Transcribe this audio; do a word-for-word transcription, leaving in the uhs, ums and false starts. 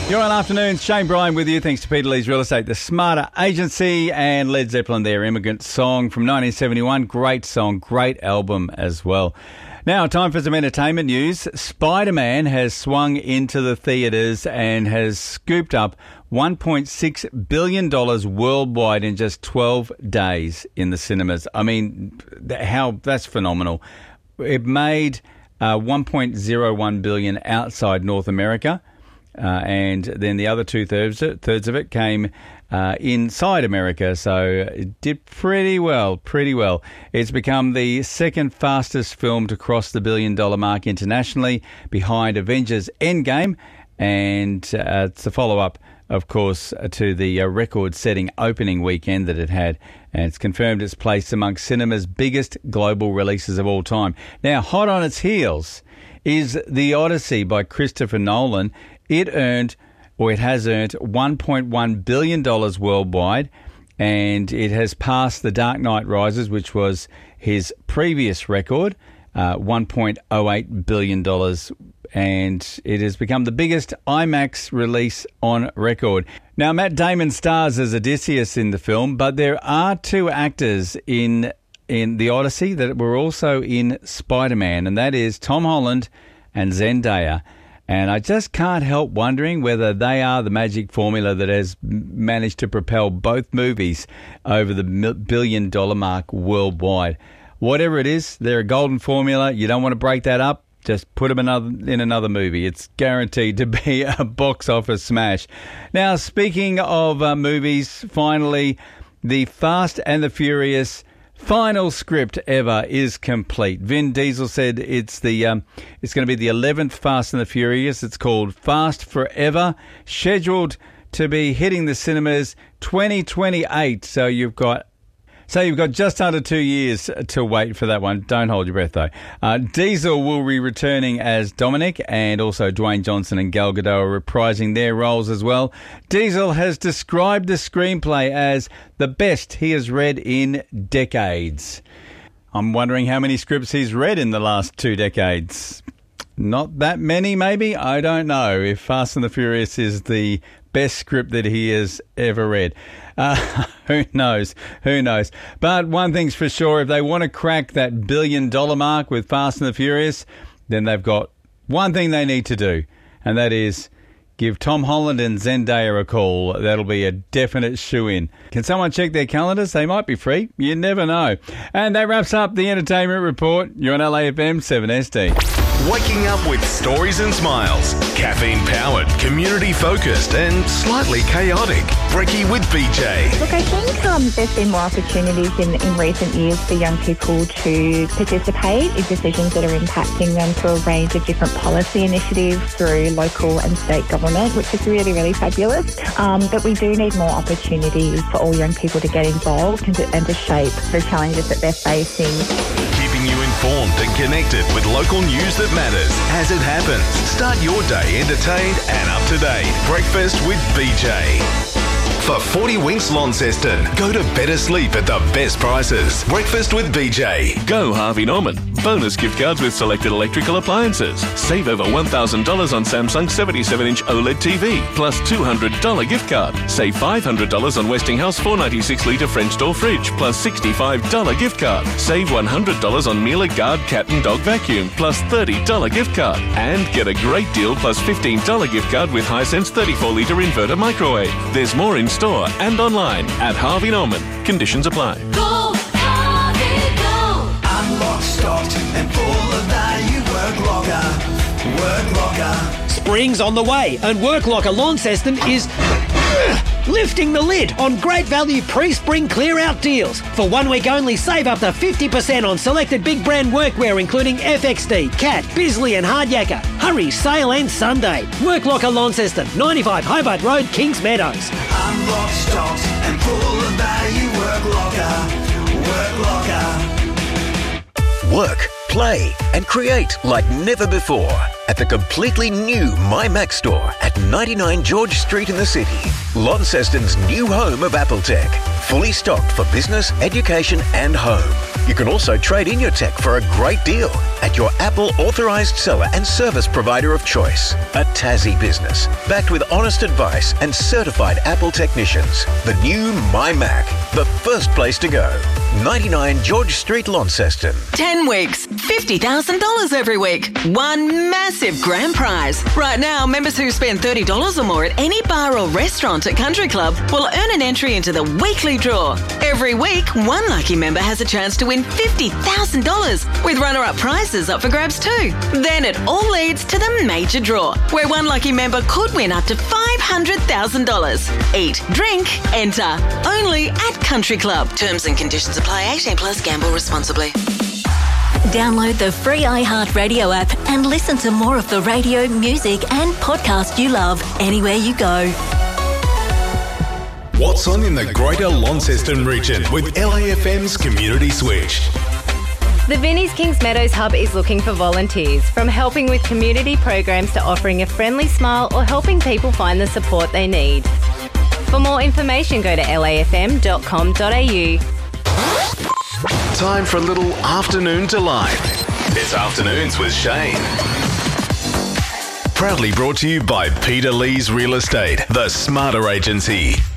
You're on Afternoons. Shane Bryan with you. Thanks to Peter Lee's Real Estate, the Smarter Agency, and Led Zeppelin, their Immigrant Song from nineteen seventy-one. Great song, great album as well. Now, time for some entertainment news. Spider-Man has swung into the theatres and has scooped up one point six billion dollars worldwide in just twelve days in the cinemas. I mean, how that's phenomenal. It made uh, one point oh one billion dollars outside North America. Uh, and then the other two thirds, thirds of it came uh, inside America. So it did pretty well, pretty well. It's become the second fastest film to cross the billion dollar mark internationally, behind Avengers Endgame. And uh, it's a follow-up, of course, to the uh, record-setting opening weekend that it had. And it's confirmed its place amongst cinema's biggest global releases of all time. Now, hot on its heels is The Odyssey by Christopher Nolan. It earned, or it has earned, one point one billion dollars worldwide, and it has passed The Dark Knight Rises, which was his previous record, uh, one point oh eight billion dollars, and it has become the biggest IMAX release on record. Now, Matt Damon stars as Odysseus in the film, but there are two actors in in The Odyssey that were also in Spider-Man, and that is Tom Holland and Zendaya. And I just can't help wondering whether they are the magic formula that has managed to propel both movies over the billion dollar mark worldwide. Whatever it is, they're a golden formula. You don't want to break that up. Just put them another, in another movie. It's guaranteed to be a box office smash. Now, speaking of uh, movies, finally, The Fast and the Furious final script ever is complete. Vin Diesel said it's the um, it's going to be the eleventh Fast and the Furious. It's called Fast Forever, scheduled to be hitting the cinemas twenty twenty-eight. So you've got so you've got just under two years to wait for that one. Don't hold your breath though. Uh, Diesel will be returning as Dominic, and also Dwayne Johnson and Gal Gadot are reprising their roles as well. Diesel has described the screenplay as the best he has read in decades. I'm wondering how many scripts he's read in the last two decades. Not that many, maybe? I don't know if Fast and the Furious is the best script that he has ever read. Uh, who knows? Who knows? But one thing's for sure, if they want to crack that billion dollar mark with Fast and the Furious, then they've got one thing they need to do, and that is give Tom Holland and Zendaya a call. That'll be a definite shoo-in. Can someone check their calendars? They might be free. You never know. And that wraps up the Entertainment Report. You're on L A F M seven S D. Waking up with stories and smiles. Caffeine-powered, community-focused and slightly chaotic. Brekkie with B J. Look, I think um, there's been more opportunities in, in recent years for young people to participate in decisions that are impacting them through a range of different policy initiatives through local and state government, which is really, really fabulous. Um, but we do need more opportunities for all young people to get involved and to, and to shape the challenges that they're facing. Keeping you informed and connected with local news that matters as it happens. Start your day entertained and up to date. Breakfast with B J. For forty Winks Launceston, go to better sleep at the best prices. Breakfast with B J. Go Harvey Norman. Bonus gift cards with selected electrical appliances. Save over one thousand dollars on Samsung seventy-seven inch OLED T V, plus two hundred dollars gift card. Save five hundred dollars on Westinghouse four ninety-six litre French door fridge, plus sixty-five dollars gift card. Save one hundred dollars on Miele Guard cat and dog vacuum, plus thirty dollars gift card. And get a great deal plus fifteen dollars gift card with Hisense thirty-four litre inverter microwave. There's more in store and online at Harvey Norman. Conditions apply. Go, Harvey, go! I'm locked, stocked, and full of value. Work Locker, Work Locker. Spring's on the way, and Work Locker Launceston is lifting the lid on great value pre-spring clear-out deals. For one week only, save up to fifty percent on selected big brand workwear including F X D, Cat, Bisley and Hardyaker. Hurry, sale ends Sunday. Work Locker Launceston, ninety-five Hobart Road, Kings Meadows. I'm locked, stocked, and full of value. Work Locker, Work Locker. Work, play and create like never before at the completely new MyMac store at ninety-nine George Street in the city. Launceston's new home of Apple Tech. Fully stocked for business, education and home. You can also trade in your tech for a great deal at your Apple authorised seller and service provider of choice. A Tassie business, backed with honest advice and certified Apple technicians. The new My Mac, the first place to go. ninety-nine George Street, Launceston. ten weeks, fifty thousand dollars every week. One massive grand prize. Right now, members who spend thirty dollars or more at any bar or restaurant at Country Club will earn an entry into the weekly draw. Every week, one lucky member has a chance to win fifty thousand dollars, with runner-up prizes up for grabs too. Then it all leads to the major draw, where one lucky member could win up to five hundred thousand dollars. Eat, drink, enter. Only at Country Club. Terms and conditions apply. eighteen plus. Gamble responsibly. Download the free iHeartRadio app and listen to more of the radio, music and podcast you love anywhere you go. What's on in the Greater Launceston region with L A F M's Community Switch? The Vinnie's Kings Meadows Hub is looking for volunteers, from helping with community programs to offering a friendly smile or helping people find the support they need. For more information, go to L A F M dot com dot A U. Time for a little afternoon delight. It's Afternoons with Shane. Proudly brought to you by Peter Lee's Real Estate, the Smarter Agency.